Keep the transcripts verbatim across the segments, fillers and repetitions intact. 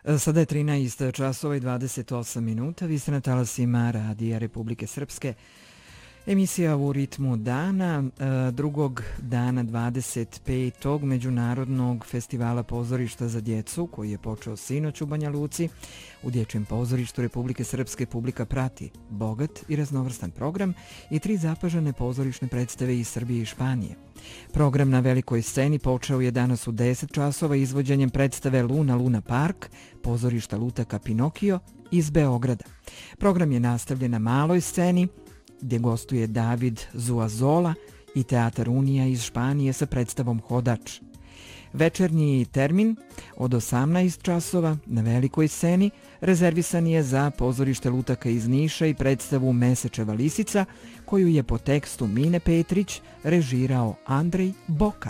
Sada je trinaest časova i dvadeset osam minuta. Vi ste na talasima Radija Republike Srpske. Emisija u ritmu dana, drugog dana dvadeset petog Međunarodnog festivala pozorišta za djecu, koji je počeo sinoć u Banja Luci. U Dječjem pozorištu Republike Srpske publika prati bogat i raznovrstan program i tri zapažene pozorišne predstave iz Srbije i Španije. Program na velikoj sceni počeo je danas u deset časova izvođenjem predstave Luna Luna Park, pozorišta lutaka Pinokio iz Beograda. Program je nastavljen na maloj sceni, gdje gostuje David Zuazola i Teatar Unija iz Španije sa predstavom Hodač. Večernji termin od osamnaest časova na velikoj sceni rezervisan je za pozorište lutaka iz Niša i predstavu Mesečeva lisica, koju je po tekstu Mine Petrić režirao Andrej Boka.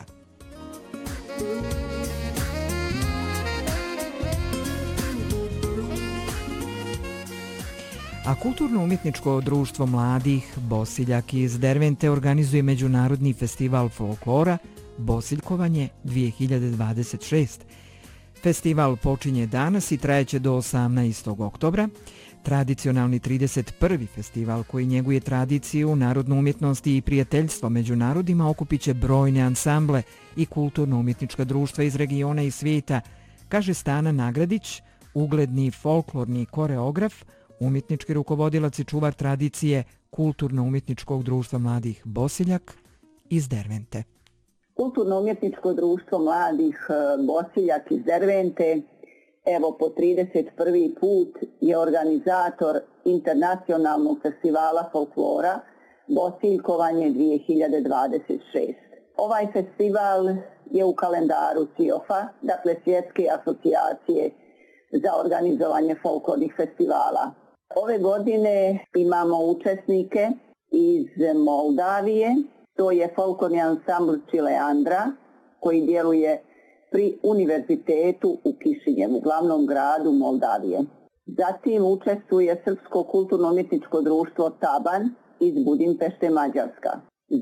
A Kulturno-umjetničko društvo mladih Bosiljak iz Dervente organizuje Međunarodni festival folklora Bosiljkovanje dvije hiljade dvadeset šest. Festival počinje danas i trajeće do osamnaestog oktobra. Tradicionalni trideset prvi festival koji njeguje tradiciju, narodnu umjetnost i prijateljstvo među narodima okupit će brojne ansamble i kulturno-umjetnička društva iz regiona i svijeta, kaže Stana Nagradić, ugledni folklorni koreograf, umjetnički rukovodilac i čuvar tradicije Kulturno-umjetničkog društva mladih Bosiljak iz Dervente. Kulturno-umjetničko društvo mladih Bosiljak iz Dervente, evo po trideset prvi put je organizator internacionalnog festivala folklora Bosiljkovanje dvije hiljade dvadeset šest. Ovaj festival je u kalendaru C I O F-a, dakle Svjetske asocijacije za organizovanje folklornih festivala. Ove godine imamo učesnike iz Moldavije, to je folklorni ansambl Čileandra koji djeluje pri univerzitetu u Kišinjevu, glavnom gradu Moldavije. Zatim učestvuje Srpsko kulturno-umjetničko društvo Taban iz Budimpešte, Mađarska.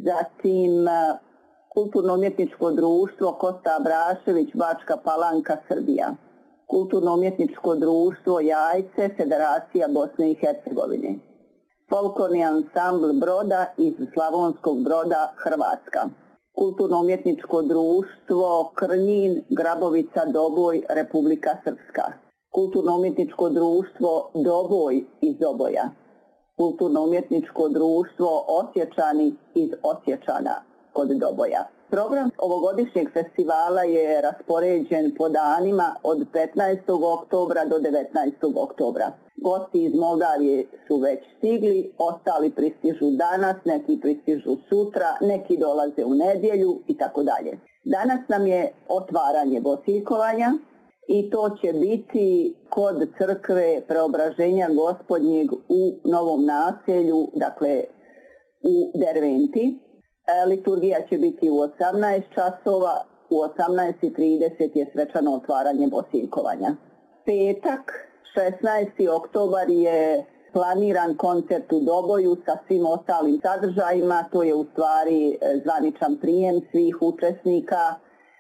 Zatim Kulturno-umjetničko društvo Kosta Abrašević, Bačka Palanka, Srbija. Kulturno-umjetničko društvo Jajce, Federacija Bosne i Hercegovine. Folklorni ansambl Broda iz Slavonskog Broda, Hrvatska. Kulturno-umjetničko društvo Krnjin, Grabovica, Doboj, Republika Srpska. Kulturno-umjetničko društvo Doboj iz Doboja. Kulturno-umjetničko društvo Osječani iz Osječana kod Doboja. Program ovogodišnjeg festivala je raspoređen po danima od petnaestog oktobra do devetnaestog oktobra. Gosti iz Moldavije su već stigli, ostali pristižu danas, neki pristižu sutra, neki dolaze u nedjelju i tako dalje. Danas nam je otvaranje Bosiljkovanja i to će biti kod crkve Preobraženja Gospodnjeg u Novom naselju, dakle u Derventi. Liturgija će biti u osamnaest časova, u osamnaest i trideset je svečano otvaranje Bosiljkovanja. Petak, šesnaesti oktobar je planiran koncert u Doboju sa svim ostalim sadržajima, to je u stvari zvaničan prijem svih učesnika.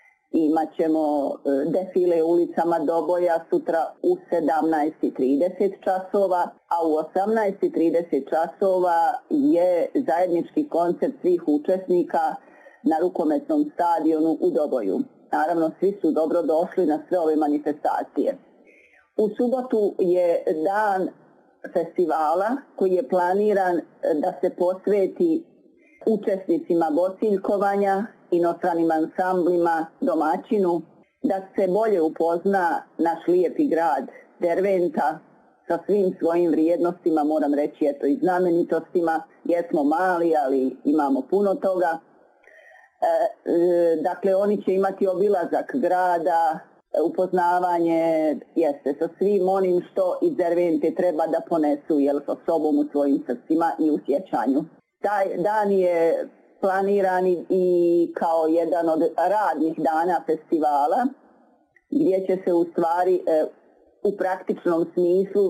Imaćemo defile ulicama Doboja sutra u sedamnaest i trideset časova, a u osamnaest i trideset časova je zajednički koncert svih učesnika na rukometnom stadionu u Doboju. Naravno, svi su dobro došli na sve ove manifestacije. U subotu je dan festivala koji je planiran da se posveti učesnicima Bosiljkovanja, inostranim ansamblima, domaćinu, da se bolje upozna naš lijepi grad Derventa sa svim svojim vrijednostima, moram reći, eto i znamenitostima. Jesmo mali, ali imamo puno toga. E, e, dakle, oni će imati obilazak grada, upoznavanje, jeste, sa svim onim što iz Dervente treba da ponesu, jel, sa sobom u svojim srcima i u sjećanju. Taj dan je planiran i kao jedan od radnih dana festivala, gdje će se u stvari e, u praktičnom smislu